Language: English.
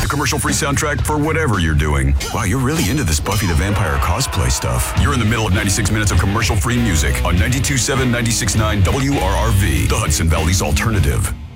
the commercial-free soundtrack for whatever you're doing. Wow, you're really into this Buffy the Vampire cosplay stuff. You're in the middle of 96 minutes of commercial-free music on 92.7, 96.9 WRRV, the Hudson Valley's alternative.